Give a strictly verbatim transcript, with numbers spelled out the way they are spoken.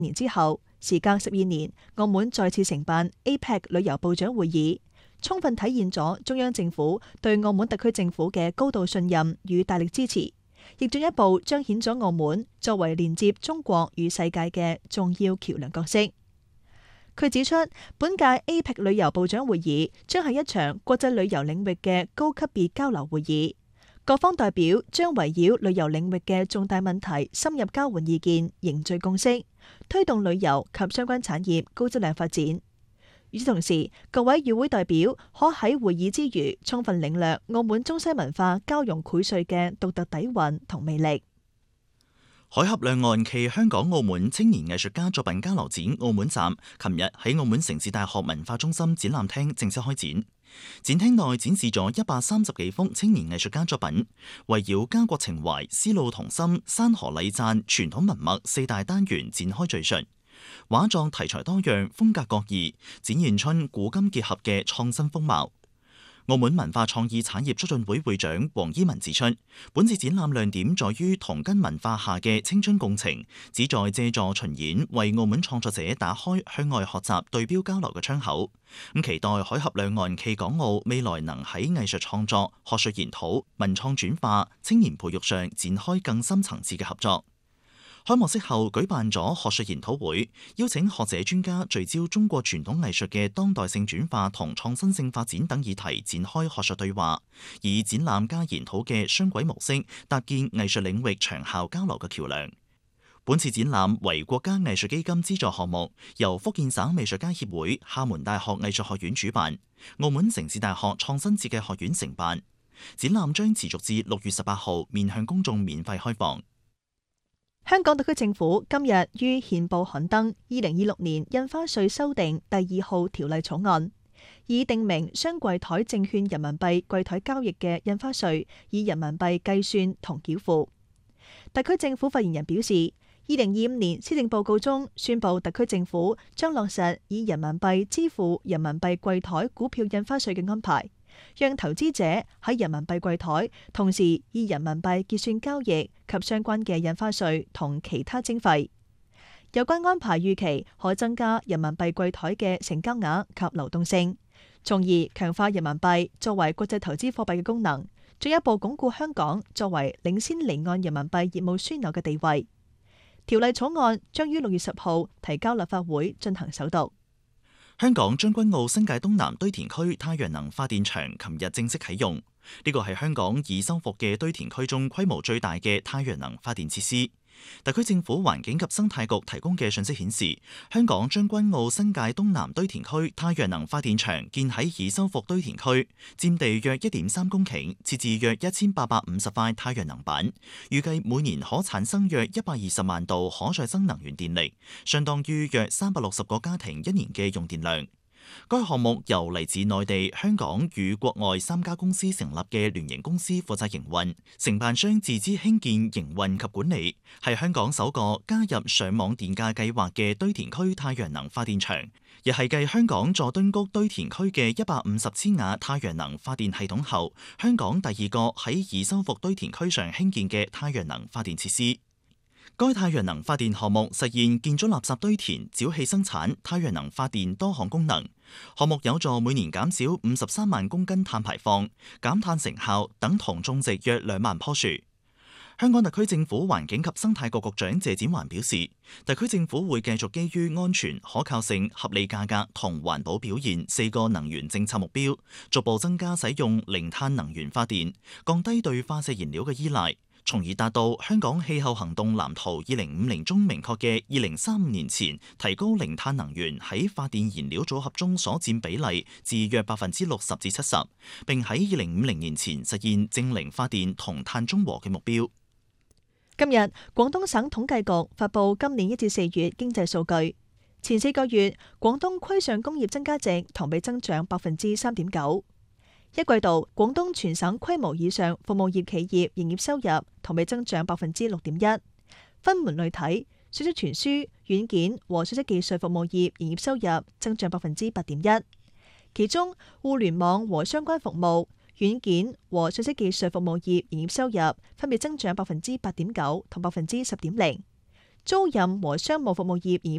年之後，時隔十二年，澳門再次承辦 A P E C 旅遊部長會議，充分體現咗中央政府對澳門特區政府嘅高度信任與大力支持，亦進一步彰顯咗澳門作為連接中國與世界嘅重要橋樑角色。佢指出，本屆 A P E C 旅遊部長會議將係一場國際旅遊領域嘅高級別交流會議。各方代表將圍繞旅遊領域嘅重大問題深入交換意見，凝聚共識，推動旅遊及相關產業高質量發展。與此同時，各位與會代表可喺會議之餘，充分領略澳門中西文化交融薈萃嘅獨特底蘊同魅力。 海峽兩岸暨香港澳門青年藝術家作品交流展澳門站，琴日喺澳門城市大學文化中心展覽廳正式開展。展廳內展示咗一百三十幾幅青年藝術家作品，圍繞家國情懷、絲路同心、山河禮讚、傳統文脈四大單元展開敘述。畫作題材多樣，風格各異，展現出古今結合嘅創新風貌。澳門文化創意產業促進會會長黃依文指出，本次展覽亮點在於同根文化下嘅青春共情，旨在借助巡演為澳門創作者打開向外學習對標交流嘅窗口。咁期待海峽兩岸暨港澳未來能喺藝術創作、學術研討、文創轉化、青年培育上展開更深層次嘅合作。開幕式後舉辦咗學術研討會，邀請學者專家聚焦中國傳統藝術嘅當代性轉化同創新性發展等議題，展開學術對話，以展覽加研討嘅雙軌模式，搭建藝術領域長效交流嘅橋樑。本次展覽為國家藝術基金資助項目，由福建省藝術家協會、廈門大學藝術學院主辦，澳門城市大學創新設計學院承辦。展覽將持續至六月十八號，面向公眾免費開放。 香港特區政府今日於憲報刊登二零二六年印花稅修訂第二號條例草案，以訂明雙櫃台證券人民幣櫃台交易嘅印花稅以人民幣計算同繳付。特區政府發言人表示，二零二五年施政報告中宣布，特區政府將落實以人民幣支付人民幣櫃台股票印花稅嘅安排，讓投資者喺人民幣櫃台同時以人民幣結算交易及相關嘅印花稅同其他徵費。有關安排預期可增加人民幣櫃台嘅成交額及流動性，從而強化人民幣作為國際投資貨幣嘅功能，進一步鞏固香港作為領先離岸人民幣業務樞紐嘅地位。條例草案將於六月十號提交立法會進行首讀。 香港將軍澳新界東南堆填區太陽能發電場琴日正式啟用，呢個係香港已修復嘅堆填區中規模最大嘅太陽能發電設施。特區政府環境及生態局提供嘅信息顯示，香港將軍澳新界東南堆填區太陽能發電場建喺已修復堆填區，佔地約一點三公頃，設置約一千八百五十塊太陽能板，預計每年可產生約一百二十萬度可再生能源電力，相當於約三百六十個家庭一年嘅用電量。該項目由嚟自內地、香港與國外三家公司成立嘅聯營公司負責營運，承辦商自資興建、營運及管理，係香港首個加入上網電價計劃嘅堆填區太陽能發電場，亦係繼香港佐敦谷堆填區嘅一百五十千瓦太陽能發電系統後，香港第二個喺已修復堆填區上興建嘅太陽能發電設施。該太陽能發電項目實現建築垃圾堆填、沼氣生產、太陽能發電多項功能。項目有助每年減少五十三萬公斤碳排放，減碳成效等同種植約兩萬棵樹。香港特區政府環境及生態局局長謝展寰表示，特區政府會繼續基於安全、可靠性、合理價格同環保表現四個能源政策目標，逐步增加使用零碳能源發電，降低對化石燃料嘅依賴，從而達到香港氣候行動藍圖二零五零中明確嘅二零三五年前提高零碳能源喺發電燃料組合中所佔比例至約百分之六十至七十，並喺二零五零年前實現淨零發電同碳中和嘅目標。 今日廣東省統計局發布今年一至四月經濟數據，前四個月廣東規上工業增加值同比增長百分之三點九。一季度廣東全省規模以上服務業企業營業收入同比增長百分之六點一。分門類睇，信息傳輸、軟件和信息技術服務業營業收入增長百分之八點一，其中互聯網和相關服務、軟件和信息技術服務業營業收入分別增長百分之八點九同百分之十點零，租賃和商務服務業營業